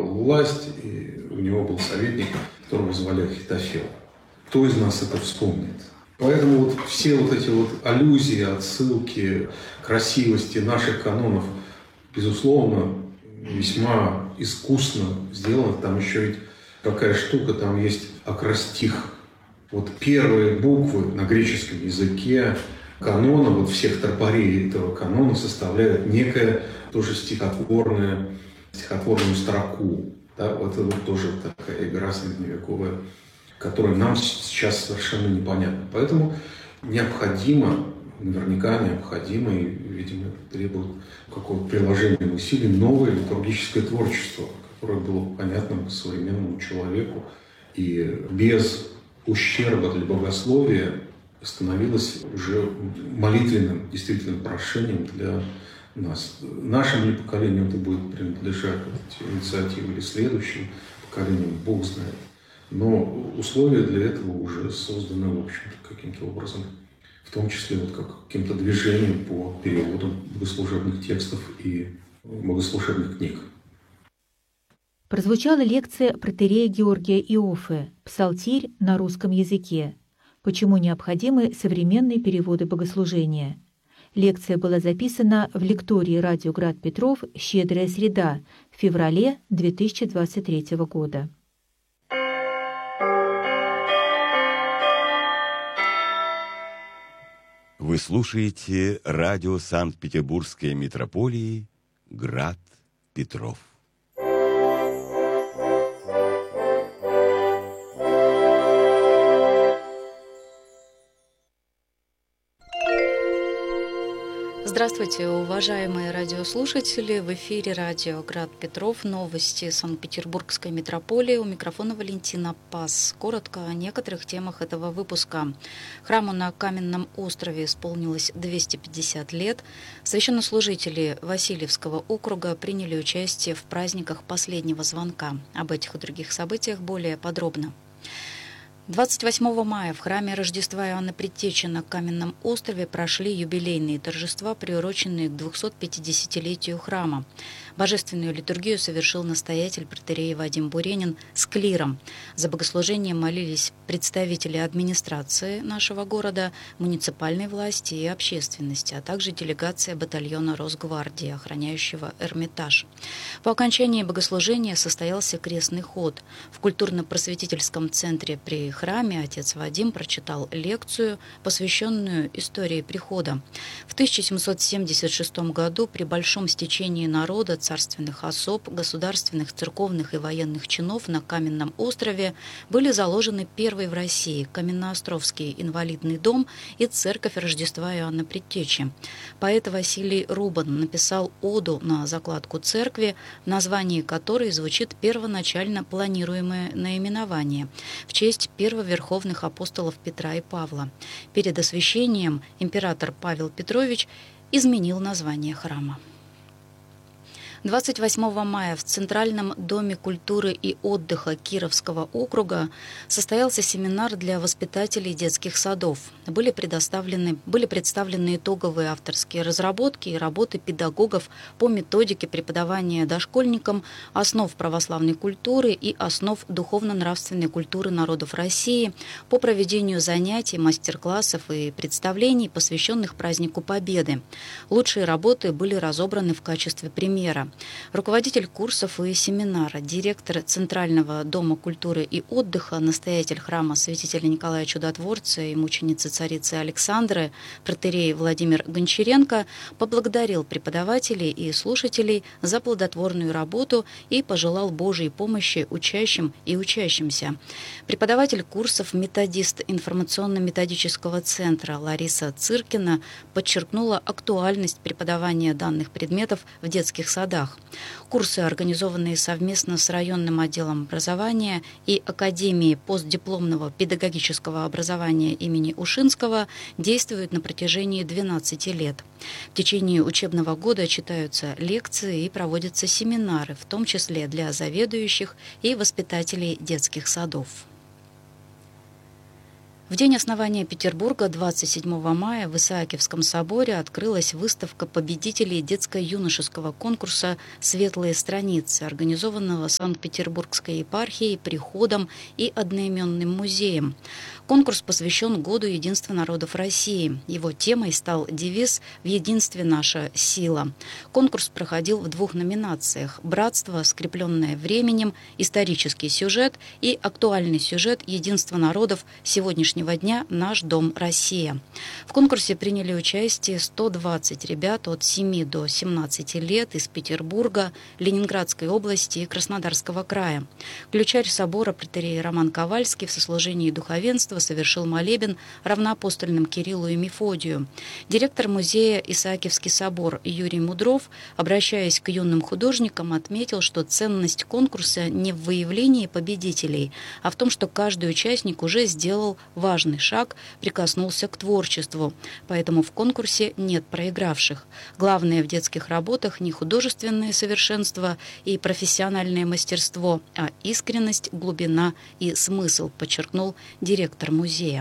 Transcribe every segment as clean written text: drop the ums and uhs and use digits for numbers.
власть, и у него был советник, которого звали Ахитофел. Кто из нас это вспомнит? Поэтому вот все вот эти вот аллюзии, отсылки, красивости наших канонов, безусловно, весьма искусно сделано. Там еще ведь какая штука, там есть акростих. Вот первые буквы на греческом языке канона, вот всех тропарей этого канона составляют некое тоже стихотворную строку. Да? Вот это вот тоже такая игра средневековая, которая нам сейчас совершенно непонятна. Поэтому наверняка необходимо, и, видимо, требует какого-то приложения усилий новое литургическое творчество, которое было понятно современному человеку и без ущерба для богословия становилось уже молитвенным, действительно, прошением для нас. Нашему поколению это будет принадлежать, эти инициативы, или следующим поколениям, Бог знает. Но условия для этого уже созданы, в общем-то, каким-то образом, в том числе вот как каким-то движением по переводу богослужебных текстов и богослужебных книг. Прозвучала лекция протоиерея Георгия Иоффе «Псалтирь на русском языке. Почему необходимы современные переводы богослужения». Лекция была записана в лектории радио «Град Петров. Щедрая среда» в феврале 2023 года. Вы слушаете радио Санкт-Петербургской митрополии «Град Петров». Здравствуйте, уважаемые радиослушатели! В эфире радио «Град Петров». Новости Санкт-Петербургской митрополии. У микрофона Валентина Пас. Коротко о некоторых темах этого выпуска. Храму на Каменном острове исполнилось 250 лет. Священнослужители Васильевского округа приняли участие в праздниках последнего звонка. Об этих и других событиях более подробно. 28 мая в храме Рождества Иоанна Предтечи на Каменном острове прошли юбилейные торжества, приуроченные к 250-летию храма. Божественную литургию совершил настоятель протоиерей Вадим Буренин с клиром. За богослужением молились представители администрации нашего города, муниципальной власти и общественности, а также делегация батальона Росгвардии, охраняющего Эрмитаж. По окончании богослужения состоялся крестный ход. В культурно-просветительском центре при храме отец Вадим прочитал лекцию, посвященную истории прихода. В 1776 году при большом стечении народа, царственных особ, государственных, церковных и военных чинов на Каменном острове были заложены первый в России Каменноостровский инвалидный дом и церковь Рождества Иоанна Предтечи. Поэт Василий Рубан написал оду на закладку церкви, в названии которой звучит первоначально планируемое наименование в честь первоверховных апостолов Петра и Павла. Перед освящением император Павел Петрович изменил название храма. 28 мая в Центральном доме культуры и отдыха Кировского округа состоялся семинар для воспитателей детских садов. Были представлены итоговые авторские разработки и работы педагогов по методике преподавания дошкольникам основ православной культуры и основ духовно-нравственной культуры народов России по проведению занятий, мастер-классов и представлений, посвященных празднику Победы. Лучшие работы были разобраны в качестве примера. Руководитель курсов и семинара, директор Центрального дома культуры и отдыха, настоятель храма святителя Николая Чудотворца и мученицы царицы Александры, протоиерей Владимир Гончаренко, поблагодарил преподавателей и слушателей за плодотворную работу и пожелал Божьей помощи учащим и учащимся. Преподаватель курсов, методист информационно-методического центра Лариса Циркина подчеркнула актуальность преподавания данных предметов в детских садах. Курсы, организованные совместно с районным отделом образования и Академией постдипломного педагогического образования имени Ушинского, действуют на протяжении 12 лет. В течение учебного года читаются лекции и проводятся семинары, в том числе для заведующих и воспитателей детских садов. В день основания Петербурга, 27 мая, в Исаакиевском соборе открылась выставка победителей детско-юношеского конкурса «Светлые страницы», организованного Санкт-Петербургской епархией, приходом и одноименным музеем. Конкурс посвящен Году единства народов России. Его темой стал девиз «В единстве наша сила». Конкурс проходил в 2 номинациях: «Братство, скрепленное временем», «Исторический сюжет» и «Актуальный сюжет единства народов сегодняшнего дня. Наш дом Россия». В конкурсе приняли участие 120 ребят от 7 до 17 лет из Петербурга, Ленинградской области и Краснодарского края. Ключарь собора протоиерей Роман Ковальский в сослужении духовенства совершил молебен равноапостольным Кириллу и Мефодию. Директор музея «Исаакиевский собор» Юрий Мудров, обращаясь к юным художникам, отметил, что ценность конкурса не в выявлении победителей, а в том, что каждый участник уже сделал важный шаг, прикоснулся к творчеству. Поэтому в конкурсе нет проигравших. Главное в детских работах не художественное совершенство и профессиональное мастерство, а искренность, глубина и смысл, подчеркнул директор музея.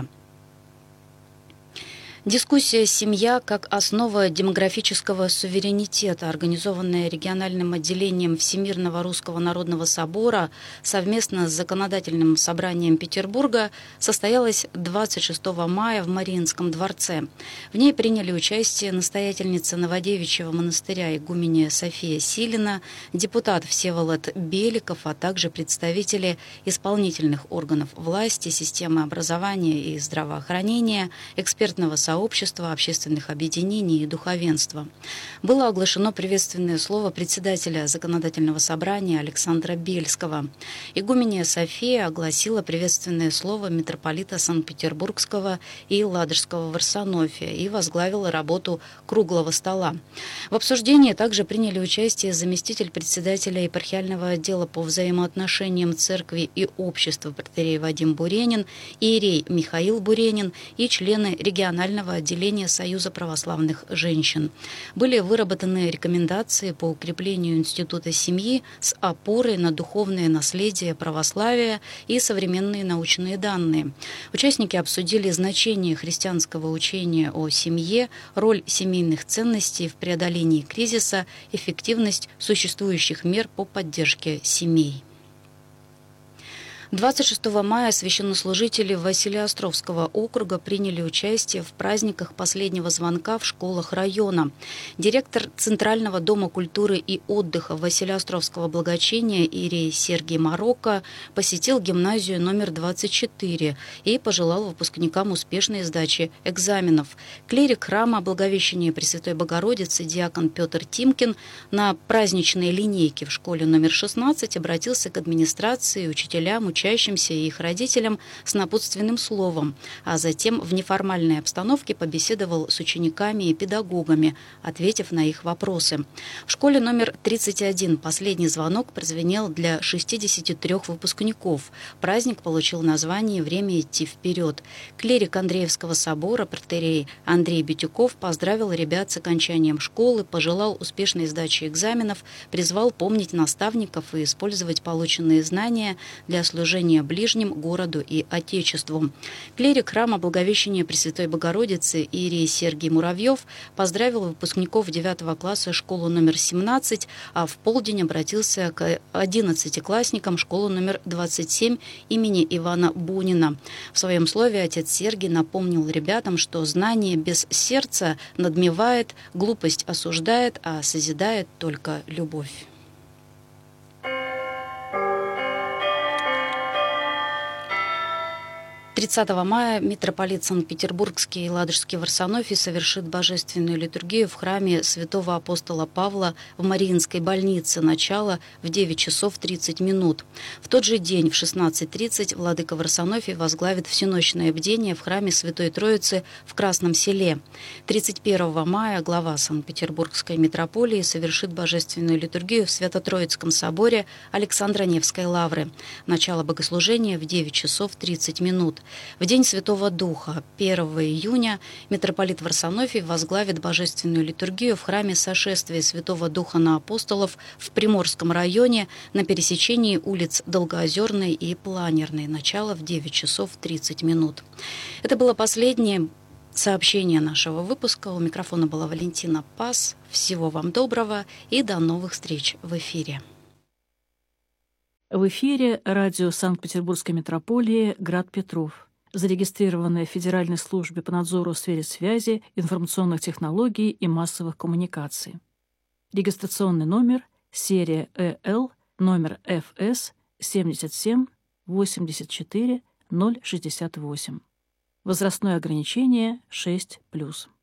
Дискуссия «Семья как основа демографического суверенитета», организованная региональным отделением Всемирного Русского Народного Собора совместно с Законодательным собранием Петербурга, состоялась 26 мая в Мариинском дворце. В ней приняли участие настоятельница Новодевичьего монастыря игуменья София Силина, депутат Всеволод Беликов, а также представители исполнительных органов власти, системы образования и здравоохранения, экспертного сообщества, общественных объединений и духовенства. Было оглашено приветственное слово председателя Законодательного собрания Александра Бельского. Игуменья София огласила приветственное слово митрополита Санкт-Петербургского и Ладожского Варсонофия и возглавила работу круглого стола. В обсуждении также приняли участие заместитель председателя епархиального отдела по взаимоотношениям церкви и общества протоиерей Вадим Буренин, иерей Михаил Буренин и члены регионального отделения Союза православных женщин. Были выработаны рекомендации по укреплению института семьи с опорой на духовное наследие православия и современные научные данные. Участники обсудили значение христианского учения о семье, роль семейных ценностей в преодолении кризиса, эффективность существующих мер по поддержке семей. 26 мая священнослужители Василеостровского округа приняли участие в праздниках последнего звонка в школах района. Директор Центрального дома культуры и отдыха Василеостровского благочиния иерей Сергий Марокко посетил гимназию номер 24 и пожелал выпускникам успешной сдачи экзаменов. Клирик храма Благовещения Пресвятой Богородицы диакон Петр Тимкин на праздничной линейке в школе номер 16 обратился к администрации, учителям, учащимся и их родителям с напутственным словом, а затем в неформальной обстановке побеседовал с учениками и педагогами, ответив на их вопросы. В школе номер 31 последний звонок прозвенел для 63 выпускников. Праздник получил название «Время идти вперед». Клирик Андреевского собора протоиерей Андрей Битюков поздравил ребят с окончанием школы, пожелал успешной сдачи экзаменов, призвал помнить наставников и использовать полученные знания для служения ближним, городу и Отечеству. Клирик храма Благовещения Пресвятой Богородицы иерей Сергий Муравьев поздравил выпускников 9 класса школу номер 17, а в полдень обратился к 11-классникам школы номер 27 имени Ивана Бунина. В своем слове отец Сергий напомнил ребятам, что знание без сердца надмевает, глупость осуждает, а созидает только любовь. 30 мая митрополит Санкт-Петербургский и Ладожский Варсонофий совершит божественную литургию в храме святого апостола Павла в Мариинской больнице. Начало в 9 часов 30 минут. В тот же день в 16:30 владыка Варсонофий возглавит всеночное бдение в храме Святой Троицы в Красном Селе. 31 мая глава Санкт-Петербургской митрополии совершит божественную литургию в Свято-Троицком соборе Александро-Невской лавры. Начало богослужения в 9 часов 30 минут. В День Святого Духа, 1 июня, митрополит Варсонофий возглавит божественную литургию в храме Сошествия Святого Духа на апостолов в Приморском районе на пересечении улиц Долгоозерной и Планерной. Начало в 9 часов 30 минут. Это было последнее сообщение нашего выпуска. У микрофона была Валентина Пас. Всего вам доброго и до новых встреч в эфире. В эфире радио Санкт-Петербургской митрополии «Град Петров», зарегистрированное в Федеральной службе по надзору в сфере связи, информационных технологий и массовых коммуникаций. Регистрационный номер серия ЭЛ, номер ФС 77 84 068. Возрастное ограничение 6+.